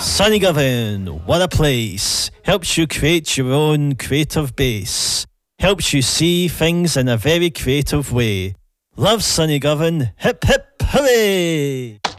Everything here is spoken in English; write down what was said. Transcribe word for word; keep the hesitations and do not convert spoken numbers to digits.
Sunnygovan, what a place. Helps you create your own creative base. Helps you see things in a very creative way. Love Sunnygovan. Hip hip hooray!